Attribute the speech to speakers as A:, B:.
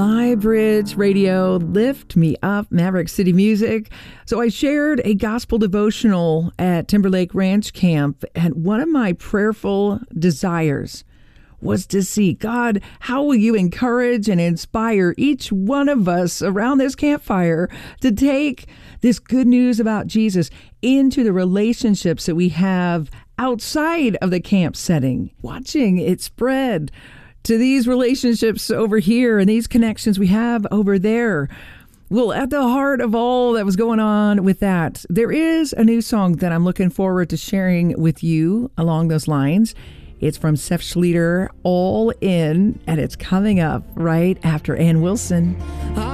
A: My Bridge Radio, Lift Me Up, Maverick City Music. So I shared a gospel devotional at Timberlake Ranch Camp, and one of my prayerful desires was to see, God, how will you encourage and inspire each one of us around this campfire to take this good news about Jesus into the relationships that we have outside of the camp setting, watching it spread to these relationships over here and these connections we have over there. Well, at the heart of all that was going on with that, there is a new song that I'm looking forward to sharing with you along those lines. It's from Seth Schleter, All In, and it's coming up right after Ann Wilson.